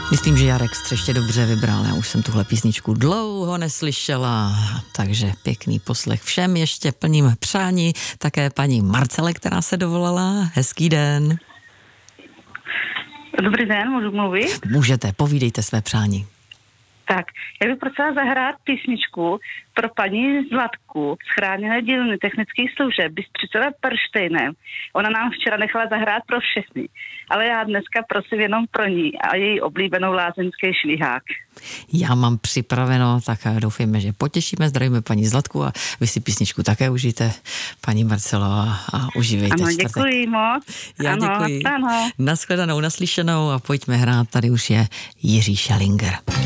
Myslím, že Jarek Střeště dobře vybral, já už jsem tuhle písničku dlouho neslyšela, takže pěkný poslech všem, ještě plním přání také paní Marcele, která se dovolala. Hezký den. Dobrý den, můžu mluvit? Můžete, povídejte své přání. Tak, já bych prosila zahrát písničku pro paní Zlatku z Chráněné dílny technických služeb Bystřicové Perštejné. Ona nám včera nechala zahrát pro všechny, ale já dneska prosím jenom pro ní a její oblíbenou lázeňský švihák. Já mám připraveno, tak doufejme, že potěšíme, zdravíme paní Zlatku a vy si písničku také užijte, paní Marcelo, a užívejte. Ano, děkuji moc. Já ano, děkuji. Ano. Nashledanou, naslyšenou a pojďme hrát, tady už je Jiří Šelinger.